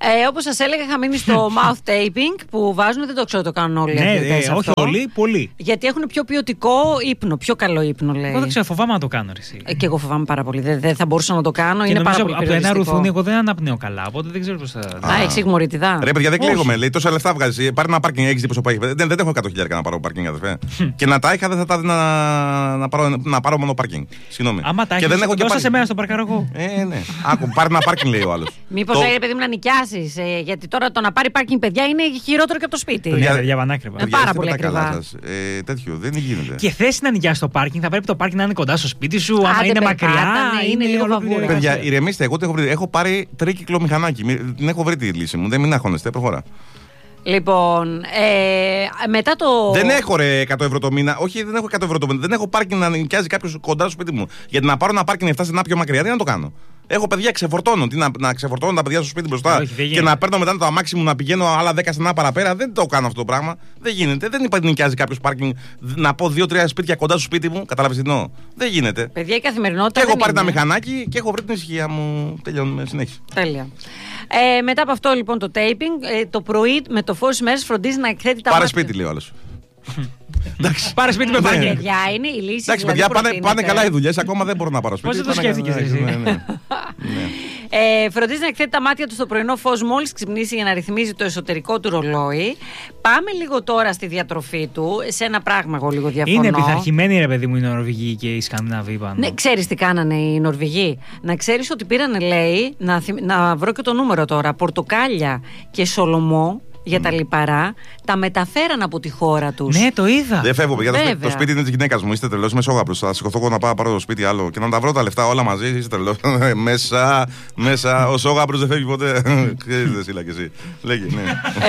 Όπως σας έλεγα, είχα μείνει στο mouth taping που βάζουν, δεν το ξέρω το κάνουν όλοι. Όχι όλοι, πολλοί. Γιατί έχουν πιο ποιοτικό ύπνο, πιο καλό ύπνο, λέει. Εγώ δεν ξέρω, φοβάμαι να το κάνω. Και εγώ φοβάμαι πάρα πολύ. Δεν θα μπορούσα να το κάνω. Είναι πάρα πολύ από το ένα ρουθούνι, εγώ δεν αναπνέω καλά. Οπότε δεν ξέρω πώς θα. Έχεις υγμωρητιδά. Ρε παιδιά, δεν κλαίγομαι. Λέει τόσα λεφτά βγάζει. Πάρε ένα πάρκινγκ, έχεις δει πόσο πάει. Δεν έχω 100.000 να πάρω πάρκινγκ, αδερφέ. Και να τα είχα, δεν θα τα έδινα να πάρω μόνο πάρκινγκ. Συγγνώμη. Άμα τα έχεις, δώσα σε μένα στο παρκάρω εγώ. Ναι. Άκου, πάρε ένα πάρκινγκ, λέει ο άλλος. Μήπως λέει, παιδί μου, να νοικιάσεις. Γιατί τώρα το να πάρει πάρκινγκ, παιδιά, είναι χειρότερο και από το σπίτι. Παιδιά, πανάκριβα. Πάρα πολύ ακριβά. Τέτοιο, δεν γίνεται. Και θες να νοικιάσεις το πάρκινγκ, θα πρέπει το πάρκινγκ να είναι κοντά στο σπίτι σου. Άμα είναι μακριά, είναι λίγο βαβούρα. Παιδιά, ηρεμήστε, εγώ έχω πάρει τρίκυκλο μηχανάκι. Δεν έχω βρει τη λύση μου. Δεν μην αγχώνεστε, προχωρά. Λοιπόν, μετά το. Δεν έχω ρε 100 ευρώ το μήνα. Όχι, δεν έχω 100 ευρώ το μήνα. Δεν έχω πάρκινγκ να νοικιάζει κάποιο κοντά στο σπίτι μου. Γιατί να πάρω ένα πάρκινγκ να φτάσει ένα πιο μακριά, δεν να το κάνω. Έχω παιδιά, ξεφορτώνω. Να ξεφορτώνω τα παιδιά στο σπίτι μπροστά και να παίρνω μετά το αμάξι μου να πηγαίνω άλλα 10 στενά παραπέρα. Δεν το κάνω αυτό το πράγμα. Δεν γίνεται. Δεν υπάρχει νοικιάζει κάποιο πάρκινγκ να πω 2-3 σπίτια κοντά στο σπίτι μου. Κατάλαβε τι εννοώ. Δεν γίνεται. Παιδιά, η καθημερινότητα. Και έχω πάρει ένα μηχανάκι και έχω βρει την ησυχία μου. Τελειώνουμε. Συνέχιση. Τέλεια. Μετά από αυτό λοιπόν το taping, το πρωί με το φως μέρες φροντίζει να εκθέτει τα μάτια. Πάρε σπίτι, λέει ο άλλος. Πάρε σπίτι με μπάνιο. Παιδιά, είναι η λύση. Εντάξει, παιδιά, πάνε καλά οι δουλειές. Ακόμα δεν μπορώ να πάρω σπίτι. Πώς δεν το σκέφτηκες εσύ. Φροντίζει να εκθέτει τα μάτια του στο πρωινό φως μόλις ξυπνήσει για να ρυθμίζει το εσωτερικό του ρολόι. Πάμε λίγο τώρα στη διατροφή του. Σε ένα πράγμα εγώ λίγο διαφωνώ. Είναι πειθαρχημένοι, ρε παιδί μου, οι Νορβηγοί και οι Σκανδιναβοί πάνω. Ναι, ξέρεις τι κάνανε οι Νορβηγοί. Να ξέρεις ότι πήρανε, λέει, να βρω και το νούμερο τώρα, πορτοκάλια και σολομό για τα λιπαρά, τα μεταφέραν από τη χώρα τους. Ναι, το είδα. Δεν φεύγω, παιδιά. Το σπίτι είναι της γυναίκας μου. Είστε τρελός, είμαι σόγαπρος. Θα σηκωθώ εγώ να πάω πάρω το σπίτι άλλο και να τα βρω τα λεφτά όλα μαζί. Είστε τρελός. Μέσα. Ο σόγαπρος δεν φεύγει ποτέ. Ξέρεις, Δεσίλα κι εσύ. Λέγει, ναι.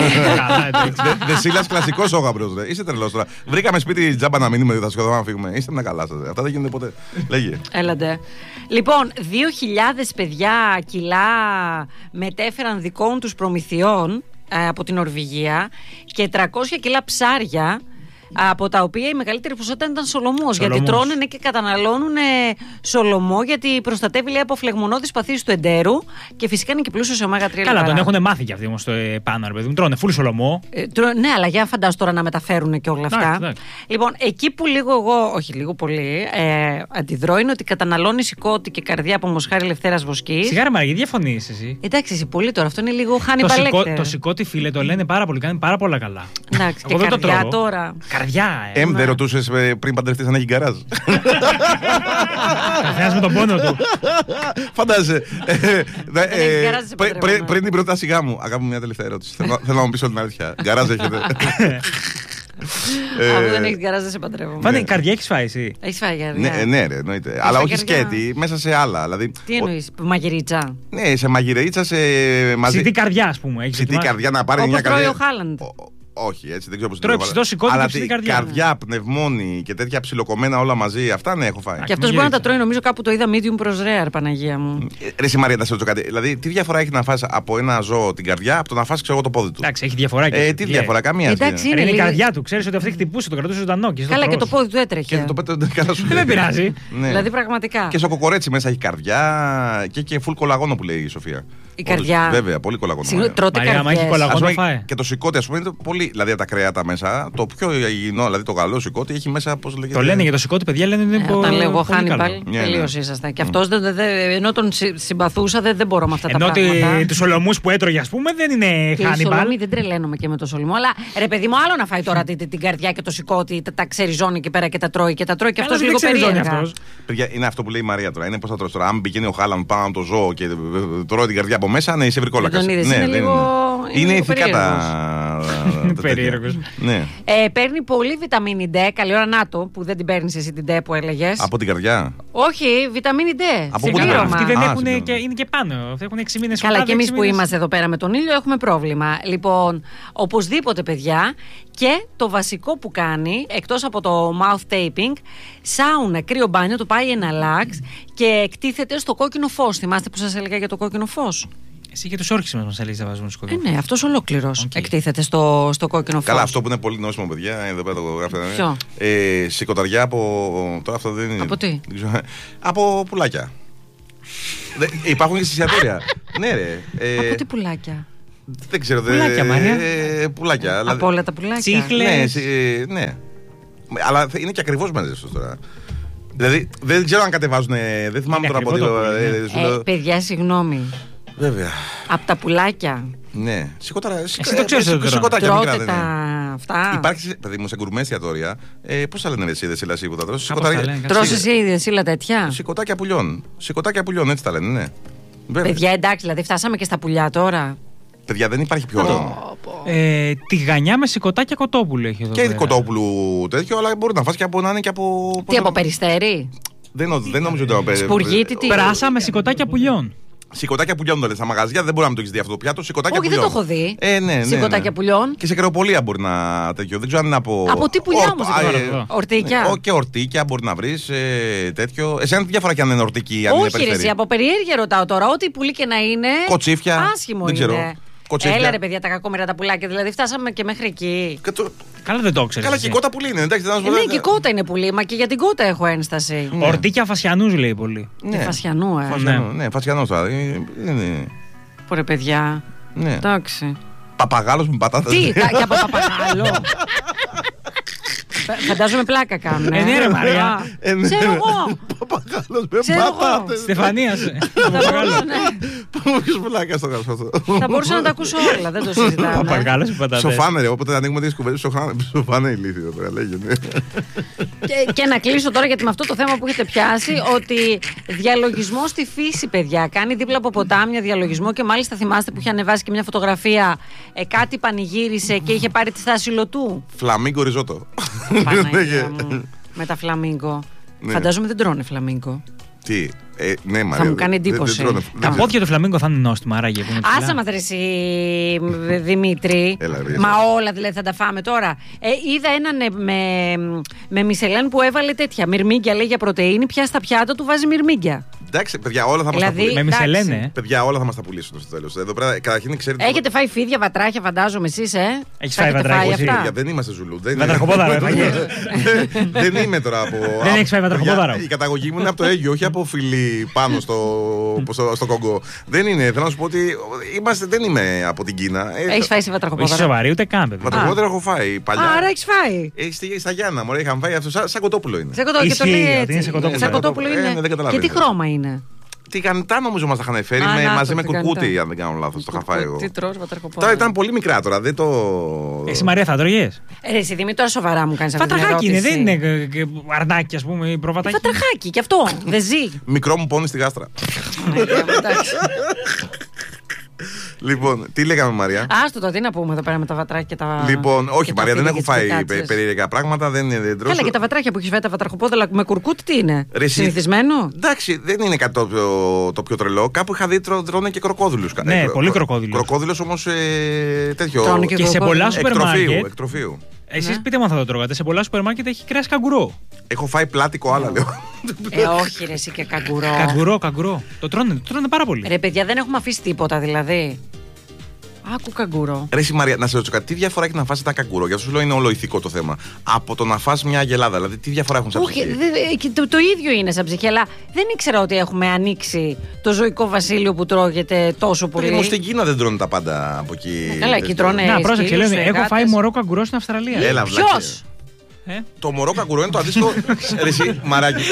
Δεσίλας κλασικός σόγαπρος. Είστε τρελός τώρα. Βρήκαμε σπίτι τζάμπα να μείνουμε, θα σηκωθώ να φύγουμε. Είστε να καλά σας. Αυτά δεν γίνονται ποτέ. Λέγει. Έλατε. Λοιπόν, 2.000 παιδιά κιλά μετέφεραν δικών τους προμηθειών από την Νορβηγία και 300 κιλά ψάρια, από τα οποία η μεγαλύτερη ποσότητα ήταν σολομός. Γιατί τρώνε και καταναλώνουν σολομό, γιατί προστατεύει, λέει, από φλεγμονώδεις παθήσεις του εντέρου και φυσικά είναι και πλούσιο σε ωμέγα 3. Καλά, τον έχουν μάθει κι αυτοί όμως το πάνω, ρε παιδί μου. Τρώνε φούλη σολομό. Ναι, αλλά για φαντάσου τώρα να μεταφέρουν και όλα αυτά. Λοιπόν, εκεί που λίγο εγώ, όχι λίγο πολύ, αντιδρώ είναι ότι καταναλώνει σηκώτη και καρδιά από μοσχάρι Λευτέρας Βοσκής. Σιγάρα Μαργή, διαφωνείς εσύ. Εντάξει, εσύ πολύ τώρα, αυτό είναι λίγο Hannibal Lecter. Το σηκώτη, φίλε, το λένε πάρα πολύ, κάνει πάρα πολλά καλά. Εντάξει, και καρδιά τώρα. Δεν ρωτούσες πριν παντρευτείς αν έχει γκαράζ. Καθένας με τον πόνο του. Φαντάζεσαι. Πριν την πρώτα σιγά μου, αγάπη μου, μια τελευταία ερώτηση. Θέλω να μου πεις όλη την αλήθεια. Γκαράζ έχετε? Αφού δεν έχεις γκαράζ, δεν σε παντρεύω. Φάνε, καρδιά έχεις φάει εσύ? Έχεις φάει καρδιά? Ναι, ρε, εννοείται. Αλλά όχι σκέτη, μέσα σε άλλα. Τι εννοείς, μαγειρίτσα? Ναι, σε μαγειρίτσα, σε μαζί. Σιτή καρδιά, ας πούμε. Σιτή καρδιά να πάρει μια καρδιά. Όπως τρώει ο Χάλαντ. Όχι, έτσι δεν ξέρω πώς τρώει ψητό σηκώτη και ψητή καρδιά. Καρδιά, πνευμόνι και τέτοια ψιλοκομμένα όλα μαζί, αυτά ναι, έχω φάει. Και αυτός μπορεί να τα τρώει, νομίζω κάπου το είδα medium προς rare, Παναγία μου. Ρε εσύ Μαρία, να σε ρωτήσω κάτι. Δηλαδή, τι διαφορά έχει να φας από ένα ζώο την καρδιά από το να φας, ξέρω εγώ, το πόδι του? Εντάξει, έχει διαφορά και. Τι διαφορά, καμία. Εντάξει, είναι η καρδιά του, ξέρεις ότι αυτή χτυπούσε, το κρατούσε ζωντανό. Καλά, και το πόδι του έτρεχε. Δεν πειράζει. Δηλαδή, πραγματικά. Και στο κοκορέτσι μέσα έχει καρδιά και φουλ κολαγόνο που λέει η Σοφία. Η καρδιά. Βέβαια, πολύ κολαγόνο. Τρώτε καρδιά. Και το σηκώτη, α πούμε, είναι πολύ. Δηλαδή από τα κρέατα μέσα, το πιο υγιεινό, δηλαδή το καλό σηκώτη έχει μέσα. Πώς λέγεται. Το λένε για το σηκώτη, παιδιά, λένε είναι πολύ. Όταν λέω εγώ Hannibal, τελείως ήσασταν. Και αυτό ενώ τον συμπαθούσα, δεν μπορώ με αυτά τα πράγματα. Ενώ ότι του σολομούς που έτρωγε, α πούμε, δεν είναι Hannibal. Σολομή δεν τρελαίνομαι και με το σολομό. Αλλά ρε παιδί μου, άλλο να φάει τώρα την καρδιά και το σηκώτη, τα ξεριζώνει εκεί πέρα και τα τρώει και αυτό λίγο περίεργα. Παιδιά, είναι αυτό που λέει η Μαρία τώρα. Είναι πώ θα τρώσει τώρα. Αν πηγαίνει ο Χάλαν πάνω από το ζώο και τρώει την καρδιά από μέσα, ναι, είσαι βρικόλακα. Είναι ηθικά τα. Περίεργος. Παίρνει πολύ βιταμίνη D. Καλή ώρα να το, που δεν την παίρνει εσύ την D που έλεγες. Από την καρδιά. Όχι, βιταμίνη D. Από πού αυτοί δεν έχουν και είναι και πάνω. Έχουν 6 μήνες. Καλά, και εμείς που είμαστε εδώ πέρα με τον ήλιο έχουμε πρόβλημα. Λοιπόν, οπωσδήποτε, παιδιά, και το βασικό που κάνει, εκτός από το mouth taping, σάουνα, κρύο μπάνιο, το πάει εναλλάξ και εκτίθεται στο κόκκινο φως. Θυμάστε που σας έλεγα για το κόκκινο φως? Εσύ και τους όρκισες μας έλεγες να βάζουν στο κόκκινο. Ναι, αυτός ολόκληρος εκτίθεται στο κόκκινο φως. Καλά, αυτό που είναι πολύ νόησιμο, παιδιά, εδώ πέρα το γράφετε. Ποιο? Σηκωταριά από. Τώρα αυτό δεν είναι. Από τι? Από πουλάκια. Υπάρχουν και εστιατόρια. Ναι, ρε. Από τι πουλάκια? Δεν ξέρω. Πουλάκια, Μαρία. Πουλάκια. Από όλα τα πουλάκια. Τσίχλες. Ναι. Αλλά είναι και ακριβώς μαζεύσος τώρα. Δηλαδή δεν ξέρω αν κατεβάζουν. Δεν θυμάμαι τώρα από τι. Παιδιά, συγγνώμη. Βέβαια. Από τα πουλάκια. Ναι. Σηκώταρα. Εσύ το ξέρεις. Σηκωτάκια μικρά δεν είναι. Αυτά. Υπάρχει, παιδί μου, σε γκουρμέ εστιατόρια. Πώς θα λένε εσύ δεσίλα που θα τρώσει. Τρώσει εσύ δεσίλα τέτοια. Σηκωτάκια πουλιών. Σηκωτάκια πουλιών, έτσι τα λένε, ναι. Παιδιά, εντάξει, δηλαδή φτάσαμε και στα πουλιά τώρα. Παιδιά, δεν υπάρχει πιο. Τηγανιά με σηκωτάκια κοτόπουλου έχει εδώ. Και κοτόπουλου τέτοιο, αλλά μπορεί να φας και να είναι και από. Τι, από Περιστέρι? Δεν νομίζω ότι είναι. Σπουργίτη, τι. Πράσα με σηκωτάκια πουλιών. Σηκωτάκια πουλιών το λένε στα μαγαζιά, δεν μπορεί να μου το έχει δει αυτό το πιάτο. Σηκωτάκια πουλιών. Όχι, δεν το έχω δει. Ναι. Σηκωτάκια πουλιών. Και σε κρεοπολία μπορεί να τέτοιο. Δεν ξέρω αν είναι από. Από τι πουλιά όμως τώρα. Ορτίκια. Και ορτίκια μπορεί να βρει τέτοιο. Εσένα τι διαφορά και αν είναι ορτική, αν είναι περιστέρι. Όχι, από περιέργεια ρωτάω τώρα. Ό,τι πουλί και να είναι. Κοτσίφια. Άσχημο είναι. Έλα ρε παιδιά τα κακόμοιρα τα πουλάκια, δηλαδή φτάσαμε και μέχρι εκεί. Καλά δεν το ξέρεις. Καλά και η κότα πουλί είναι, εντάξει. Ναι, και η κότα είναι πουλί, μα και για την κότα έχω ένσταση. Ορτίκια Φασιανούς λέει πολύ. Φασιανού, Ναι, Φασιανός τώρα. Πορε παιδιά. Ναι. Εντάξει. Παπαγάλος με πατάτας. Τι, και από παπαγάλο. Φαντάζομαι πλάκα κάνουν. Ναι, ρε Μαρία. Ξέρω εγώ. Παπαγάλος με πατάτες. Στεφανία. Ποιος πλάκα στο γάσο αυτό. Θα μπορούσα να τα ακούσω όλα, δεν το συζητάμε. Παπαγάλος με πατάτες. Σοφάνε ρε, όποτε ανοίγουμε τις κουβέντες σοφάνε ηλίθιο τώρα λέγεται. Και να κλείσω τώρα γιατί με αυτό το θέμα που έχετε πιάσει, ότι διαλογισμό στη φύση, παιδιά. Κάνει δίπλα από ποτάμια διαλογισμό και μάλιστα θυμάστε που είχε ανεβάσει και μια φωτογραφία. Κάτι πανηγύρισε και είχε πάρει τη στάση λωτού. Φλαμίγκο ριζότο. Παναγία μου. Με τα φλαμίγκο. Φαντάζομαι δεν τρώνε φλαμίγκο. Τι, ναι, Μαρία. Θα μου κάνει εντύπωση. Τα πόδια του φλαμίγκο θα είναι νόστιμα, άραγε. Άσα μας ρε εσύ, Δημήτρη. Μα όλα δηλαδή θα τα φάμε τώρα. Είδα έναν με Μισελέν που έβαλε τέτοια μυρμήγκια, λέει για πρωτεΐνη, πια στα πιάτα του βάζει μυρμήγκια. Εντάξει, παιδιά, όλα θα μας τα πουλήσουν. Με Μισελένε. Παιδιά, όλα θα μας τα πουλήσουν στο τέλος. Εδώ πέρα, καταρχήν ξέρετε. Έχετε φάει φίδια, βατράχια, φαντάζομαι εσείς, Έχεις φάει βατράχια. Δεν είμαστε Ζουλού. Βατραχοπόδαρο, δεν είμαι τώρα από. Δεν έχεις φάει βατραχοπόδαρο. Η καταγωγή μου είναι από το Αίγυο, όχι από φιλί πάνω στο Κονγκό. Δεν είναι. Θέλω να σου πω ότι δεν είμαι από την Κίνα. Έχεις φάει σε βατραχοπόδαρο? Είσαι σοβαρή, ούτε καν. Βατραχοπόδαρο έχω φάει παλιά. Άρα έχεις φάει. Στα Γιάννα, μωρέ, είχαν φάει αυτό. Σαν κοτόπουλο είναι. Σαν κοτόπουλο είναι. Και τι χρώμα είναι? Τηγανιτά νομίζω μας τα είχαν φέρει μαζί με κουρκούτι, αν δεν κάνω λάθος. Το είχα φάει εγώ. Τι τρως, βατραχοπόδαρο. Τώρα ήταν πολύ μικρά τώρα. Δεν το. Εσύ Μαρία θα τρώγες? Εσύ Δημήτρη, τώρα σοβαρά μου κάνεις αυτή την ερώτηση. Βατραχάκι είναι, δεν είναι αρνάκι, ας πούμε, προβατάκι. Βατραχάκι, κι αυτό δεν ζει. Μικρό μου πόνι στη γάστρα. Λοιπόν, τι λέγαμε, Μαρία? Άστο το, τι να πούμε εδώ πέρα με τα βατράκια και τα. Λοιπόν, όχι, Μαρία, δεν έχω φάει περίεργα πράγματα. Δεν τρώω. Καλά, και τα βατράκια που έχει φάει, τα βατραχοπόδαλα με κουρκούτι, τι είναι? Συνηθισμένο. Εντάξει, δεν είναι κάτι το πιο τρελό. Κάπου είχα δει τρώνε και κροκόδιλους. Ναι, πολύ κροκόδιλο. Κροκόδιλος όμως τέτοιο. Και σε πολλά σούπερ μάρκετ. Εκτροφείου. Εσείς πείτε μου αν θα το τρώγατε. Σε πολλά σούπερ μάρκετ έχει κρέας καγκουρό. Έχω φάει πλάτικο άλλα, λέω. Όχι, ρε, εσύ και καγκουρό. Καγκουρό. Το τρώνε πάρα πολύ. Ρε, παιδιά, δεν έχουμε αφήσει τίποτα δηλαδή. Άκου καγκουρό. Ρε εσύ Μαρία, να σε ρωτήσω κάτι. Τι διαφορά έχει να φας ένα καγκουρό? Για αυτό σου λέω είναι όλο ηθικό το θέμα. Από το να φας μια αγελάδα. Δηλαδή, τι διαφορά έχουν σαν ψυχή? Όχι, το ίδιο είναι σαν ψυχή, αλλά δεν ήξερα ότι έχουμε ανοίξει το ζωικό βασίλειο που τρώγεται τόσο πολύ. Όμως στην Κίνα δεν τρώνε τα πάντα από εκεί. Καλά, εκεί τρώνε. Να, πρόσεξε, λέω, έχω φάει μωρό καγκουρό στην Αυστραλία. Ποιος? Το μωρό καγκουρό είναι το αντίστοιχο. Ρε εσύ, μαράκι.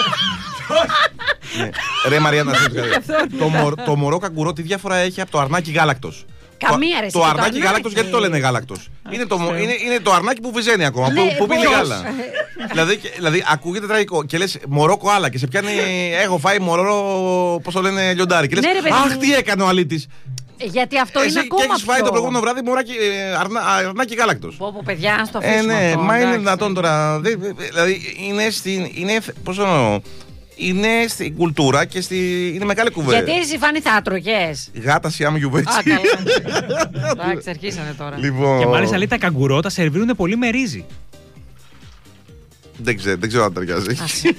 Ρε Μαρία, να σου πω κάτι. Το μωρό καγκουρό τι διαφορά έχει από το αρνάκι γάλακτος? Καμία ρε. Το αρνάκι γάλακτος, γιατί το λένε γάλακτος? Είναι το αρνάκι που βυζένει ακόμα. Που πίνει γάλα. Δηλαδή ακούγεται τραγικό και λες μωρό κοάλα και σε πιάνει. Έχω φάει μωρό, πώς το λένε, λιοντάρι. Και λες αχ, τι έκανε ο αλήτης. Γιατί αυτό είναι ακόμα. Και έχεις φάει το προηγούμενο βράδυ αρνάκι γάλακτος. Πω παιδιά, στο αφήσουμε. Ναι, μα είναι δυνατόν τώρα. Δηλαδή είναι. Πώς το εννοώ? Είναι στην κουλτούρα και είναι μεγάλη κουβέντα. Γιατί εσύ Φάνη θα άτρωγες? Γάτα Σιάμ Γιουβέτσι. Α, καλά. Εντάξει, αρχίσανε τώρα. Λοιπόν... Και μάλιστα λέει τα καγκουρό τα σερβίρουν πολύ με ρύζι. Δεν ξέρω αν ταιριάζει.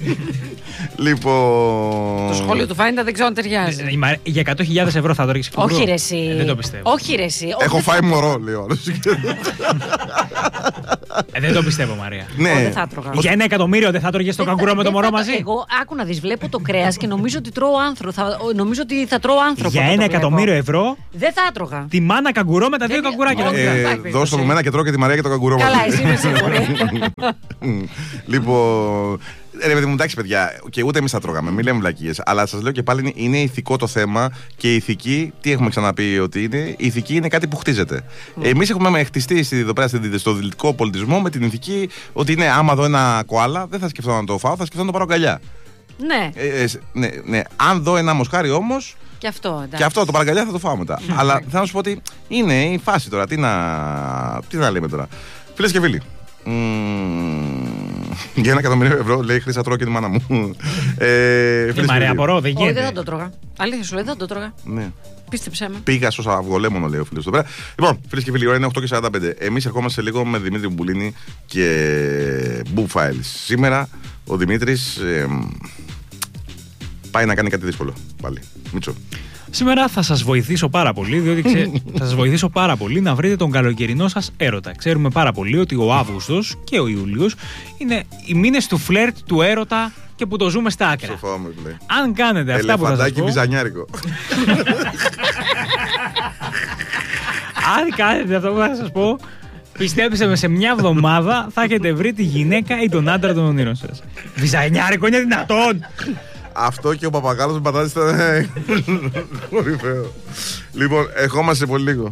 Λοιπόν... Το σχόλιο του Φάνητα δεν ξέρω αν ταιριάζει. Για 100.000 ευρώ θα τρώγεις καγκουρό? Όχι ρε εσύ. Δεν το πιστεύω. Όχι ρε εσύ. Έχω φάει μωρό, λέει ο άλλος. Δεν το πιστεύω, Μαρία. Ναι. Δεν θα τρώγα. Για 1 εκατομμύριο δεν θα τρώγες το καγκουρό με το μωρό μαζί. Εγώ άκου να δεις, βλέπω το κρέας και νομίζω ότι τρώω άνθρωπο. Νομίζω ότι θα τρώω άνθρωπο. Για 1 εκατομμύριο ευρώ. Δεν θα έτρωγα. Τη μάνα καγκουρό με τα 2 καγκουράκια. Δώσ' το από μένα και τρώω και τη Μαρία και το καγκουρό μαζί. Καλά, εσύ είμαι σίγουρη. Λοιπόν. Ρε παιδί μου, εντάξει, παιδιά, και ούτε εμείς θα τρώγαμε, μην λέμε βλακίες. Αλλά σας λέω και πάλι, είναι ηθικό το θέμα και η ηθική, τι έχουμε ξαναπεί ότι είναι, η ηθική είναι κάτι που χτίζεται. Εμείς έχουμε χτιστεί στο δυτικό πολιτισμό με την ηθική ότι είναι άμα δω ένα κοάλα, δεν θα σκεφτώ να το φάω, θα σκεφτώ να το πάρω αγκαλιά. Ναι. Ναι. Αν δω ένα μοσχάρι όμως. Και αυτό το παραγκαλιά θα το φάω μετά. Αλλά θέλω να σου πω ότι είναι η φάση τώρα. Τι να λέμε τώρα. Φίλες και φίλοι. Για 1 εκατομμύριο ευρώ, λέει, Χρύσα, τρώω και τη μάνα μου. Μαρία, απορώ, δεν γίνεται. Δεν θα το τρώγα. Αλήθεια σου λέει, δεν θα το τρώγα. Ναι. Πίστεψέ με. Πήγα στο αυγολέμονο, λέει ο φίλος εδώ πέρα. Λοιπόν, φίλες και φίλοι, η ώρα είναι 8:45. Εμείς ερχόμαστε λίγο με Δημήτρη Μπουλίνη και Book Files. Σήμερα ο Δημήτρης πάει να κάνει κάτι δύσκολο πάλι. Μίτσο. Σήμερα θα σας βοηθήσω πάρα πολύ, διότι θα σας βοηθήσω πάρα πολύ να βρείτε τον καλοκαιρινό σας έρωτα. Ξέρουμε πάρα πολύ ότι ο Αύγουστος και ο Ιούλιος είναι οι μήνες του φλερτ, του έρωτα και που το ζούμε στα άκρα. Αν κάνετε αυτά που θα σας πω... βυζανιάρικο. Αν κάνετε αυτό που θα σας πω, πιστέψτε με, σε μια εβδομάδα θα έχετε βρει τη γυναίκα ή τον άντρα των ονείρων σας. Βυζανιάρικο, είναι δυνατόν! Αυτό και ο παπαγάλος με πατάτες ήταν κορυφαίο. Λοιπόν, ερχόμαστε πολύ λίγο.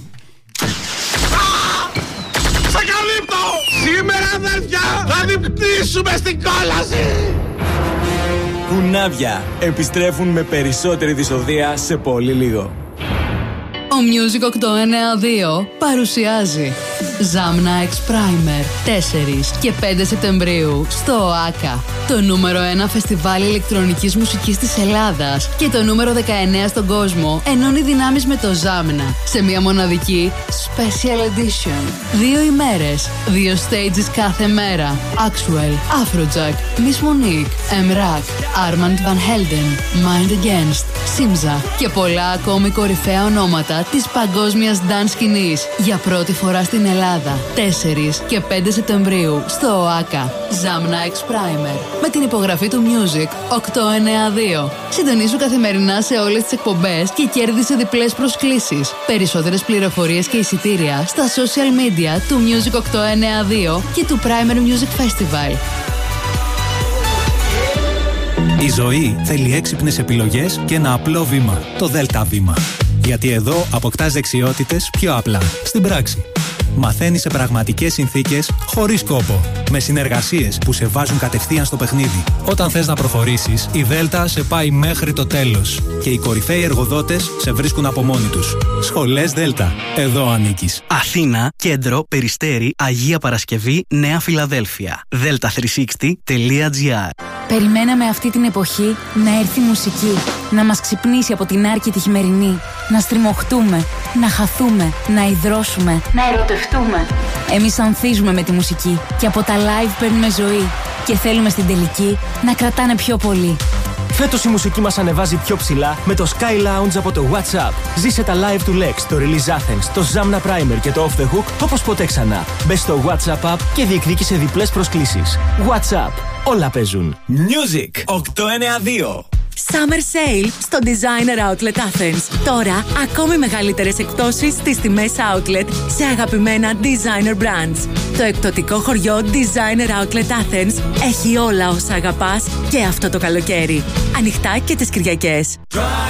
Στα καλύπτω! Σήμερα, αδέρφια, θα διπτήσουμε στην κόλαση! Κουνάβια επιστρέφουν με περισσότερη δυσοδεία σε πολύ λίγο. Ο Music 892 παρουσιάζει Zamna X Primer 4 και 5 Σεπτεμβρίου στο ΟΑΚΑ. Το νούμερο 1 φεστιβάλ ηλεκτρονικής μουσικής της Ελλάδας και το νούμερο 19 στον κόσμο ενώνει δυνάμεις με το Zamna σε μια μοναδική Special Edition. 2 ημέρες, 2 stages κάθε μέρα. Axwell, Afrojack, Miss Monique, Emrak, Armand Van Helden, Mind Against, Simza και πολλά ακόμη κορυφαία ονόματα της παγκόσμιας dance σκηνής για πρώτη φορά στην Ελλάδα. 4 και 5 Σεπτεμβρίου στο ΟΑΚΑ. Zamna X Primer με την υπογραφή του Music 892. Συντονίσου καθημερινά σε όλες τις εκπομπές και κέρδισε διπλές προσκλήσεις. Περισσότερες πληροφορίες και εισιτήρια στα social media του Music 892 και του Primer Music Festival. Η ζωή θέλει έξυπνες επιλογές και ένα απλό βήμα, το ΔΕΛΤΑ βήμα. Γιατί εδώ αποκτάς δεξιότητες πιο απλά, στην πράξη. Μαθαίνεις σε πραγματικές συνθήκες, χωρίς κόπο. Με συνεργασίες που σε βάζουν κατευθείαν στο παιχνίδι. Όταν θες να προχωρήσεις, η ΔΕΛΤΑ σε πάει μέχρι το τέλος. Και οι κορυφαίοι εργοδότες σε βρίσκουν από μόνοι τους. Σχολές ΔΕΛΤΑ. Εδώ ανήκεις. Αθήνα, Κέντρο, Περιστέρι, Αγία Παρασκευή, Νέα Φιλαδέλφια. delta360.gr. Περιμέναμε αυτή την εποχή να έρθει η μουσική, να μας ξυπνήσει από την άρκη τη χειμερινή, να στριμωχτούμε, να χαθούμε, να υδρώσουμε, να ερωτευτούμε. Εμείς ανθίζουμε με τη μουσική και από τα live παίρνουμε ζωή και θέλουμε στην τελική να κρατάνε πιο πολύ. Φέτος η μουσική μας ανεβάζει πιο ψηλά με το Sky Lounge από το WhatsApp. Ζήσε τα live του Lex, το Release Athens, το Zamna Primer και το Off the Hook όπως ποτέ ξανά. Μπες στο WhatsApp app και διεκδίκησε διπλές προσκλήσεις. WhatsApp. Όλα παίζουν. Music 892. Summer Sale στο Designer Outlet Athens. Τώρα, ακόμη μεγαλύτερες εκπτώσεις στις τιμές Outlet σε αγαπημένα Designer Brands. Το εκπτωτικό χωριό Designer Outlet Athens έχει όλα όσα αγαπάς και αυτό το καλοκαίρι. Ανοιχτά και τις Κυριακές.